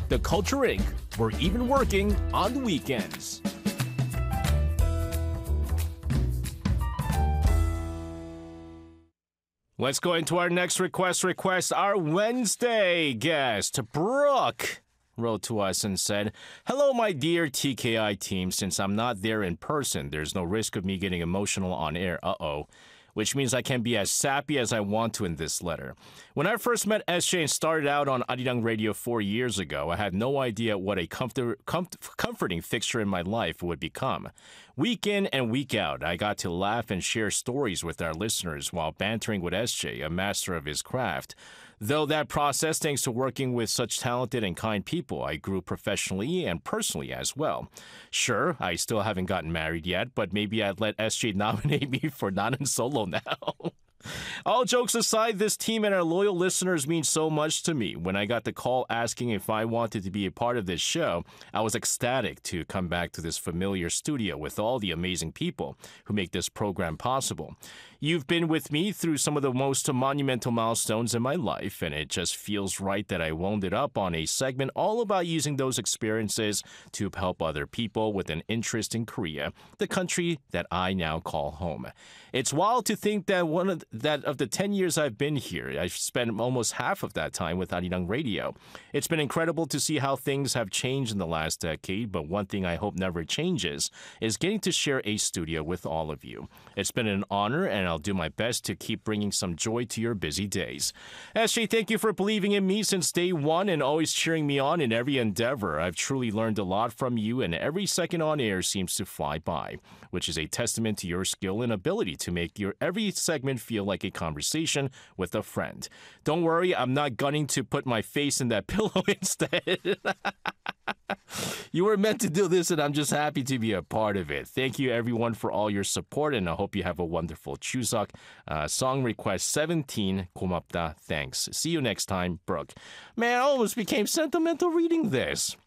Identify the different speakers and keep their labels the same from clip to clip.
Speaker 1: The Culture Inc. We're even working on the weekends. Let's go into our next request. Our Wednesday guest, Brooke, wrote to us and said, "Hello, my dear TKI team. Since I'm not there in person, there's no risk of me getting emotional on air. Which means I can be as sappy as I want to in this letter. When I first met SJ and started out on Arirang Radio 4 years ago, I had no idea what a comforting fixture in my life would become. Week in and week out, I got to laugh and share stories with our listeners while bantering with SJ, a master of his craft. Though that process, thanks to working with such talented and kind people, I grew professionally and personally as well. Sure, I still haven't gotten married yet, but maybe I'd let SJ nominate me for Nanan Solo now." All jokes aside, this team and our loyal listeners mean so much to me. When I got the call asking if I wanted to be a part of this show, I was ecstatic to come back to this familiar studio with all the amazing people who make this program possible. You've been with me through some of the most monumental milestones in my life, and it just feels right that I wound it up on a segment all about using those experiences to help other people with an interest in Korea, the country that I now call home. It's wild to think that of the 10 years I've been here, I've spent almost half of that time with Arirang Radio. It's been incredible to see how things have changed in the last decade, but one thing I hope never changes is getting to share a studio with all of you. It's been an honor, and I'll do my best to keep bringing some joy to your busy days. SJ, thank you for believing in me since day one and always cheering me on in every endeavor. I've truly learned a lot from you, and every second on air seems to fly by, which is a testament to your skill and ability to make your every segment feel like a conversation with a friend. Don't worry, I'm not gunning to put my face in that pillow instead. You were meant to do this, and I'm just happy to be a part of it. Thank you, everyone, for all your support, and I hope you have a wonderful Chuseok. Song request 17, 고맙다, thanks. See you next time, Brooke. Man, I almost became sentimental reading this.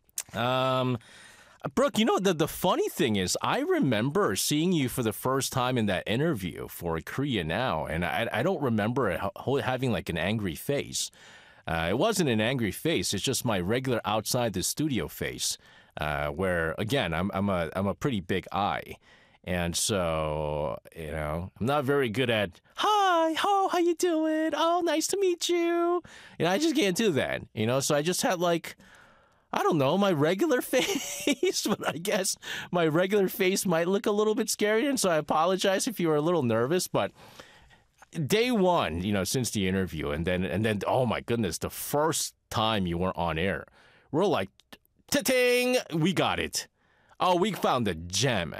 Speaker 1: Brooke, you know, the funny thing is, I remember seeing you for the first time in that interview for Korea Now, and I don't remember having like an angry face. It wasn't an angry face. It's just my regular outside the studio face, where again I'm a pretty big eye, and so I'm not very good at hi, how you doing? Oh, nice to meet you. I just can't do that. So I just had like, I don't know, my regular face, but I guess my regular face might look a little bit scary, and so I apologize if you were a little nervous, but. Day one, since the interview, and then, oh my goodness, the first time you were on air, we're like, ta-ting, we got it. Oh, we found the gem.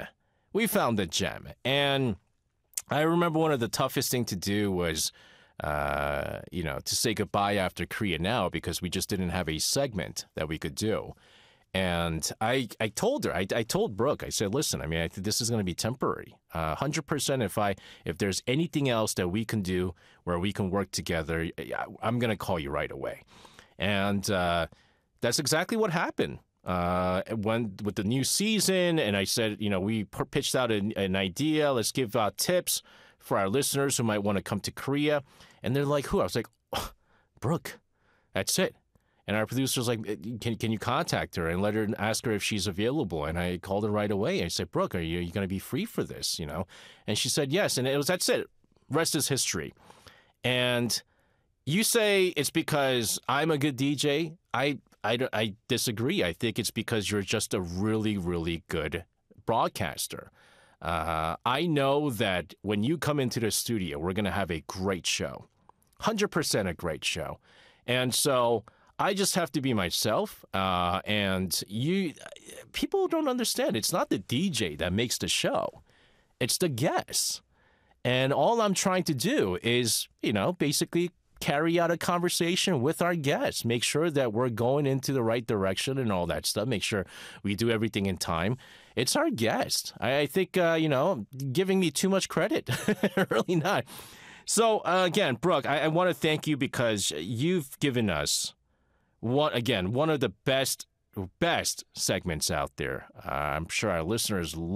Speaker 1: And I remember one of the toughest thing to do was, to say goodbye after Korea Now, because we just didn't have a segment that we could do. And I told her, I told Brooke, I said, listen, I think this is going to be temporary. 100% if there's anything else that we can do where we can work together, I'm going to call you right away. And that's exactly what happened. With the new season, and I said, we pitched out an idea. Let's give out tips for our listeners who might want to come to Korea. And they're like, who? I was like, oh, Brooke, that's it. And our producer's like, can you contact her and ask her if she's available? And I called her right away. I said, Brooke, are you going to be free for this? And she said yes. And that's it. Rest is history. And you say it's because I'm a good DJ. I disagree. I think it's because you're just a really, really good broadcaster. I know that when you come into the studio, we're going to have a great show. 100% a great show. And so I just have to be myself, and people don't understand. It's not the DJ that makes the show. It's the guests. And all I'm trying to do is, basically carry out a conversation with our guests, make sure that we're going into the right direction and all that stuff, make sure we do everything in time. It's our guest. I think, giving me too much credit. Really not. So, again, Brooke, I want to thank you because you've given us one of the best segments out there. I'm sure our listeners